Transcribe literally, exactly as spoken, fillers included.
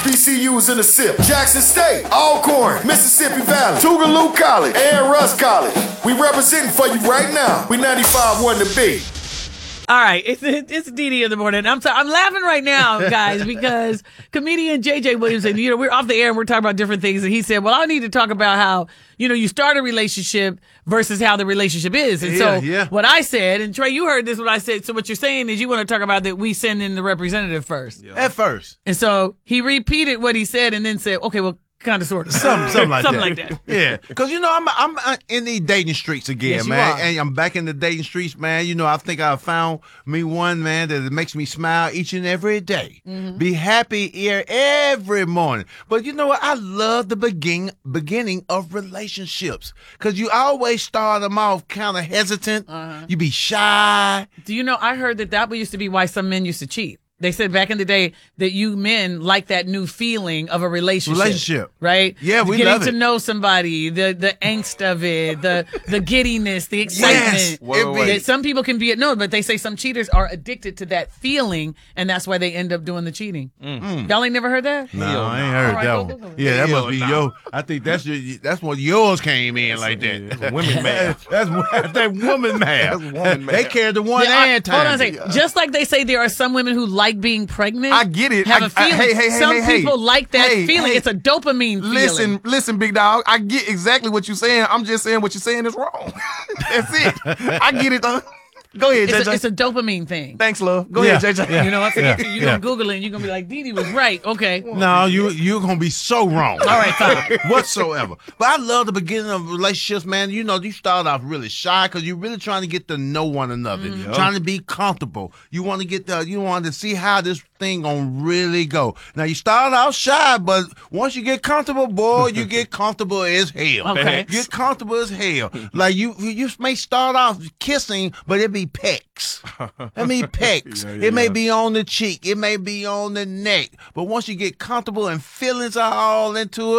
H B C Us in the S I P, Jackson State, Alcorn, Mississippi Valley, Tougaloo College, and Russ College. We representing for you right now. We ninety-five point one The Beat. All right, it's it's D D in the morning. I'm I'm laughing right now, guys, because comedian J J Williamson, you know, we're off the air and we're talking about different things, and he said, "Well, I need to talk about how, you know, you start a relationship versus how the relationship is." And yeah, so yeah. what I said, and Trey, you heard this what I said. So what you're saying is you want to talk about that we send in the representative first. Yeah. At first. And so he repeated what he said and then said, "Okay, well, kind of, sort of, something, something like something that. like that." Yeah, because you know I'm I'm uh, in the dating streets again, Yes, you man, are. and I'm back in the dating streets, man. You know, I think I found me one, man, that makes me smile each and every day. Mm-hmm. Be happy here every morning. But you know what? I love the begin beginning of relationships because you always start them off kind of hesitant. Uh-huh. You be shy. Do you know? I heard that that used to be why some men used to cheat. They said back in the day that you men like that new feeling of a relationship. Relationship. Right? Yeah, we Getting love it. to know somebody, the the angst of it, the the giddiness, the excitement. Yes. Wait, wait, wait. That some people can be, no, but they say some cheaters are addicted to that feeling, and that's why they end up doing the cheating. Mm. Y'all ain't never heard that? No, I ain't heard All right, that go, one. go, go. Yeah, that Hell must be no. your. I think that's your. That's what yours came in like that. That's a women math. That's, that's that woman math. That's woman They math. carried the one Yeah, I- and time. hold on a second. Just like they say there are some women who like being pregnant. I get it. Have I- a feeling. I- hey, hey, hey, some hey, hey. people like that Hey, feeling. hey. It's a dopamine Listen, feeling. listen, big dog. I get exactly what you're saying. I'm just saying what you're saying is wrong. That's it. I get it, though. Go ahead, It's J J. a, it's a dopamine thing. Thanks, love. Go Yeah, ahead, J J. yeah. You know what? Forget Yeah, you. You're yeah. going to Google it and you're going to be like, Dee Dee was right. Okay. No, you you're gonna be so wrong. All right, fine. Whatsoever. But I love the beginning of relationships, man. You know, you start off really shy because you're really trying to get to know one another, Mm-hmm. trying to be comfortable. You want to get the, you want to see how this thing gonna really go. Now you start out shy, but once you get comfortable, boy, you get comfortable as hell. Okay. You get comfortable as hell. Like you, you may start off kissing, but it be pecks. It may pecks. Yeah, yeah, it may yeah. be on the cheek. It may be on the neck. But once you get comfortable and feelings are all into it.